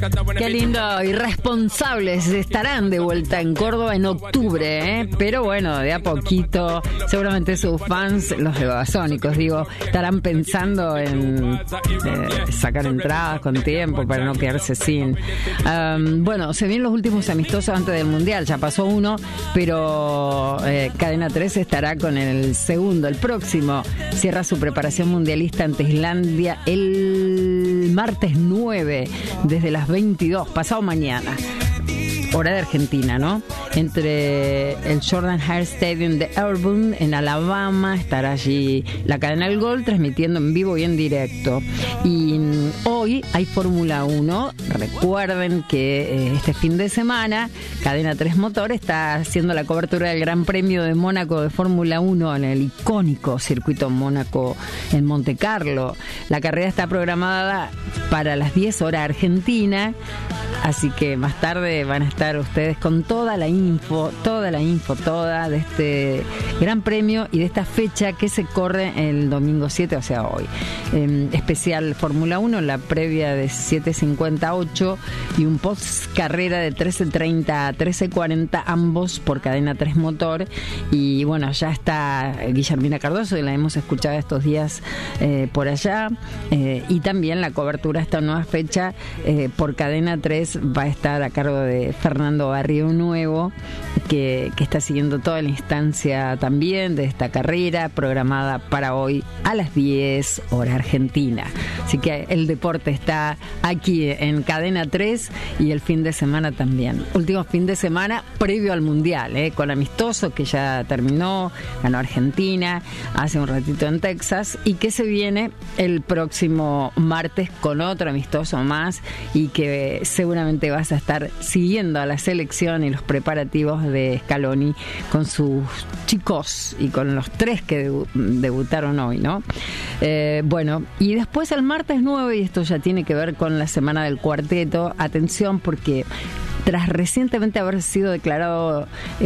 Qué lindo. Irresponsables estarán de vuelta en Córdoba en octubre, ¿eh? Pero bueno, de a poquito, seguramente sus fans, los de Babasónicos, digo, estarán pensando en sacar entradas con tiempo para no quedarse sin. Bueno, se vienen los últimos amistosos antes del Mundial, ya pasó uno, pero Cadena 3 estará con el segundo, el próximo. Cierra su preparación mundialista ante Islandia el martes 9, desde las 22, pasado mañana, hora de Argentina, ¿no? Entre el Jordan Hare Stadium de Auburn en Alabama, estará allí la cadena El Gol transmitiendo en vivo y en directo. Y hoy hay Fórmula 1. Recuerden que este fin de semana Cadena 3 Motor está haciendo la cobertura del Gran Premio de Mónaco de Fórmula 1 en el icónico circuito Mónaco en Monte Carlo. La carrera está programada para las 10 horas Argentina, así que más tarde van a estar ustedes con toda la info de este Gran Premio y de esta fecha que se corre el domingo 7, o sea hoy. Especial Fórmula 1, la previa de 7:58 y un post carrera de 13:30 a 13:40, ambos por Cadena 3 Motor. Y bueno, ya está Guillermina Cardoso, que la hemos escuchado estos días por allá, y también la cobertura a esta nueva fecha por Cadena 3 va a estar a cargo de Fernando Barrio Nuevo, que está siguiendo toda la instancia también de esta carrera programada para hoy a las 10 hora Argentina. Así que el deporte está aquí en Cadena 3 y el fin de semana también. Último fin de semana previo al Mundial, con amistoso que ya terminó, ganó Argentina hace un ratito en Texas, y que se viene el próximo martes con otro amistoso más, y que seguramente vas a estar siguiendo a la selección y los preparativos de Scaloni con sus chicos y con los 3 que debutaron hoy, ¿no? Bueno, y después el martes 9, y esto ya tiene que ver con la semana del cuarteto, atención, porque tras recientemente haber sido declarado